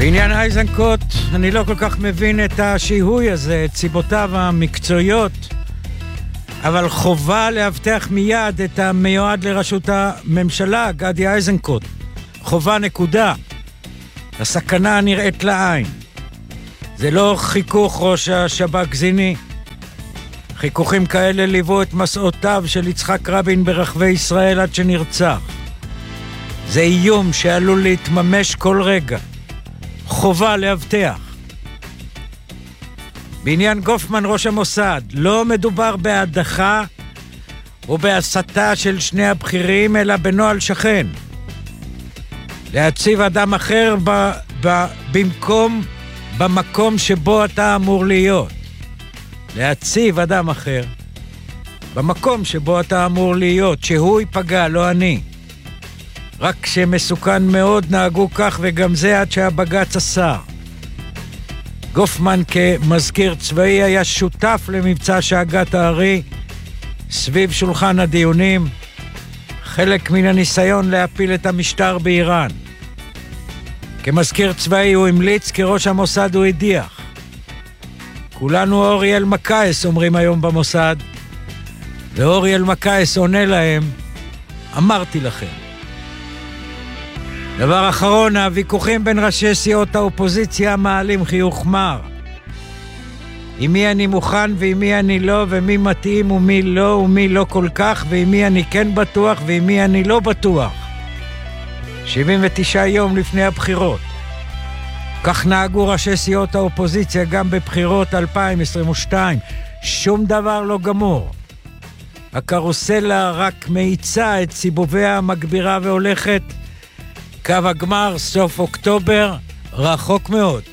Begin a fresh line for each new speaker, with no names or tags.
בעניין איזנקוט, אני לא כל כך מבין את השיהוי הזה, את סיבותיו המקצועיות, אבל חובה להבטח מיד את המיועד לראשות הממשלה, גדי איזנקוט. חובה נקודה. הסכנה נראית לעין. זה לא חיכוך ראש השב"כ גזיני. חיכוכים כאלה ליוו את מסעותיו של יצחק רבין ברחבי ישראל עד שנרצח. זה איום שעלול להתממש כל רגע. חובה להבטח. בעניין גופמן ראש המוסד, לא מדובר בהדחה או בהסתה של שני הבכירים, אלא בנוהל שכן. להציב אדם אחר במקום שבו אתה אמור להיות. להציב אדם אחר במקום שבו אתה אמור להיות, שהוא ייפגע, לא אני. רק כשמסוכן מאוד נהגו כך, וגם זה עד שהבג"ץ אסר. גופמן כמזכיר צבאי היה שותף למבצע שאגת הארי סביב שולחן הדיונים, חלק מן הניסיון להפיל את המשטר באיראן. כמזכיר צבאי הוא המליץ, כראש המוסד הוא הדיח. כולנו אורי אלמקייס אומרים היום במוסד, ואורי אלמקייס עונה להם, אמרתי לכם. דבר אחרון, הוויכוחים בין ראשי סיעות האופוזיציה מעלים חיוך מר. עם מי אני מוכן ועם מי אני לא, ומי מתאים ומי לא ומי לא כל כך, ועם מי אני כן בטוח ועם מי אני לא בטוח. 79 יום לפני הבחירות. כך נהגו ראשי סיעות האופוזיציה גם בבחירות 2022. שום דבר לא גמור. הקרוסלה רק מאיצה את סיבוביה המגבירה והולכת. קו הגמר, סוף אוקטובר, רחוק מאוד.